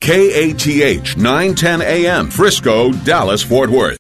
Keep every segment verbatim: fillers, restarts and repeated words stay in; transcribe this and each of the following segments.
K A T H nine ten A M, Frisco, Dallas, Fort Worth.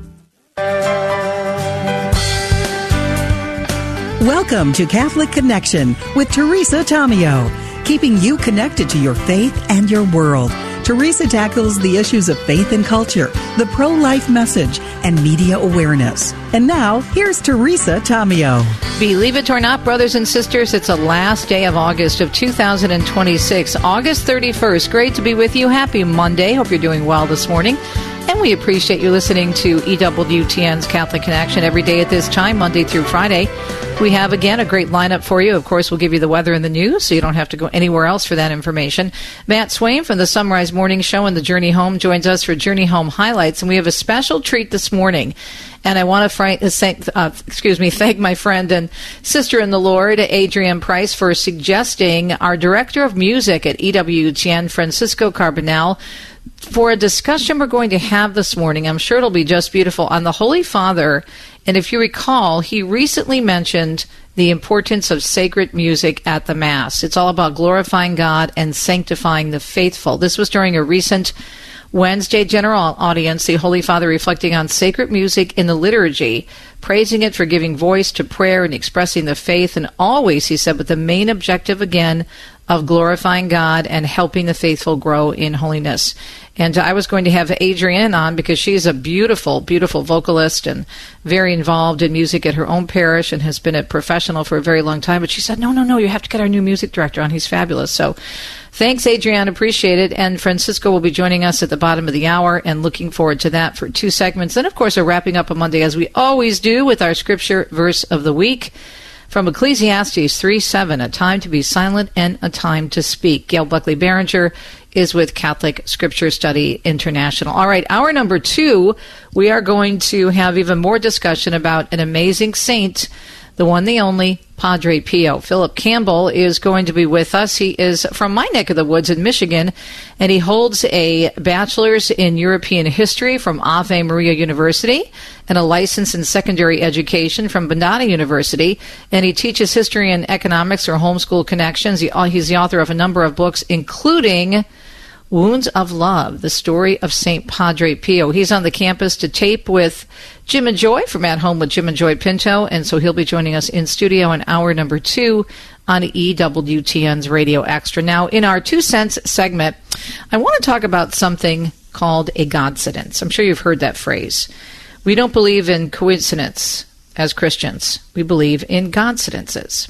Welcome to Catholic Connection with Teresa Tomeo, keeping you connected to your faith and your world. Teresa tackles the issues of faith and culture, the pro-life message, and media awareness. And now, here's Teresa Tomeo. Believe it or not, brothers and sisters, it's the last day of August of two thousand twenty-six, August thirty-first. Great to be with you. Happy Monday. Hope you're doing well this morning. And we appreciate you listening to E W T N's Catholic Connection every day at this time, Monday through Friday. We have, again, a great lineup for you. Of course, we'll give you the weather and the news, so you don't have to go anywhere else for that information. Matt Swain from the Sunrise Morning Show and the Journey Home joins us for Journey Home Highlights, and we have a special treat this morning. And I want to thank, uh, excuse me, thank my friend and sister in the Lord, Adrienne Price, for suggesting our director of music at E W T N, Francisco Carbonell, for a discussion we're going to have this morning. I'm sure it'll be just beautiful, on the Holy Father. And if you recall, he recently mentioned the importance of sacred music at the Mass. It's all about glorifying God and sanctifying the faithful. This was during a recent Wednesday general audience, the Holy Father reflecting on sacred music in the liturgy, praising it for giving voice to prayer and expressing the faith, and always, he said, with the main objective, again, of glorifying God and helping the faithful grow in holiness. And I was going to have Adrienne on because she's a beautiful, beautiful vocalist and very involved in music at her own parish and has been a professional for a very long time. But she said, no, no, no, you have to get our new music director on. He's fabulous. So thanks, Adrienne. Appreciate it. And Francisco will be joining us at the bottom of the hour, and looking forward to that for two segments. Then, of course, we're wrapping up on Monday, as we always do, with our scripture verse of the week. From Ecclesiastes three seven, a time to be silent and a time to speak. Gail Buckley-Barringer is with Catholic Scripture Study International. All right, hour number two, we are going to have even more discussion about an amazing saint, the one, the only, Padre Pio. Philip Campbell is going to be with us. He is from my neck of the woods in Michigan, and he holds a bachelor's in European history from Ave Maria University and a license in secondary education from Bandana University, and he teaches history and economics or homeschool connections. He, he's the author of a number of books, including Wounds of Love, the story of Saint Padre Pio. He's on the campus to tape with Jim and Joy from At Home with Jim and Joy Pinto, and so he'll be joining us in studio in hour number two on E W T N's Radio Extra. Now, in our Two Cents segment, I want to talk about something called a Godcidence. I'm sure you've heard that phrase. We don't believe in coincidence as Christians. We believe in Godcidences.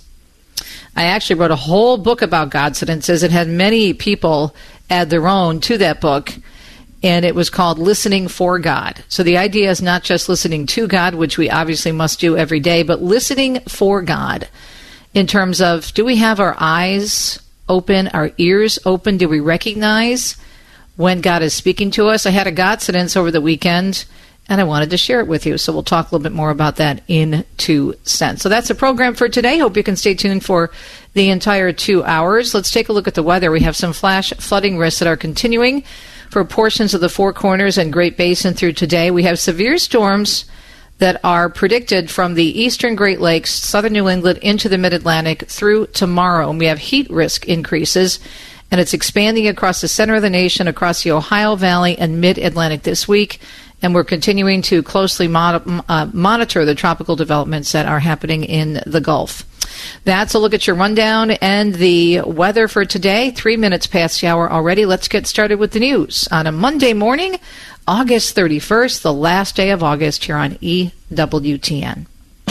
I actually wrote a whole book about Godcidences. It had many people add their own to that book, and it was called Listening for God. So the idea is not just listening to God, which we obviously must do every day, but listening for God in terms of, do we have our eyes open, our ears open? Do we recognize when God is speaking to us? I had a Godcidence over the weekend, and I wanted to share it with you. So we'll talk a little bit more about that in Two Cents. So that's the program for today. Hope you can stay tuned for the entire two hours. Let's take a look at the weather. We have some flash flooding risks that are continuing for portions of the Four Corners and Great Basin through today. We have severe storms that are predicted from the eastern Great Lakes, southern New England, into the mid-Atlantic through tomorrow. And we have heat risk increases, and it's expanding across the center of the nation, across the Ohio Valley and mid-Atlantic this week. And we're continuing to closely mod- uh, monitor the tropical developments that are happening in the Gulf. That's a look at your rundown and the weather for today. Three minutes past the hour already. Let's get started with the news on a Monday morning, August thirty-first, the last day of August here on E W T N.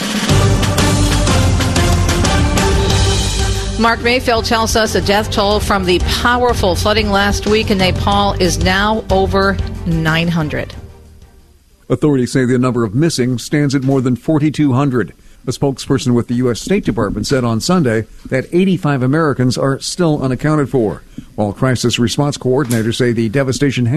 Mark Mayfield tells us the death toll from the powerful flooding last week in Nepal is now over nine hundred. Authorities say the number of missing stands at more than forty-two hundred. A spokesperson with the U S State Department said on Sunday that eighty-five Americans are still unaccounted for, while crisis response coordinators say the devastation